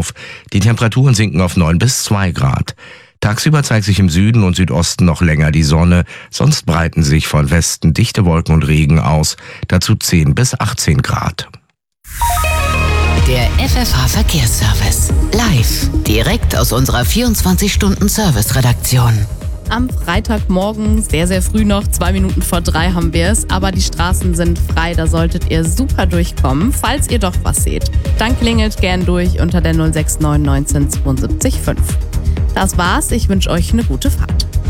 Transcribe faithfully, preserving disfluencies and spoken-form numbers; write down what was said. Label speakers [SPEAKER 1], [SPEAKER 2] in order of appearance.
[SPEAKER 1] auf. Die Temperaturen sinken auf neun bis zwei Grad. Tagsüber zeigt sich im Süden und Südosten noch länger die Sonne, sonst breiten sich von Westen dichte Wolken und Regen aus, dazu zehn bis achtzehn Grad.
[SPEAKER 2] Der F F H-Verkehrsservice. Live, direkt aus unserer vierundzwanzig-Stunden-Service-Redaktion.
[SPEAKER 3] Am Freitagmorgen, sehr, sehr früh noch, zwei Minuten vor drei haben wir es, aber die Straßen sind frei, da solltet ihr super durchkommen. Falls ihr doch was seht, dann klingelt gern durch unter der null sechs neun neunzehn zweiundsiebzig fünf. Das war's, ich wünsche euch eine gute Fahrt.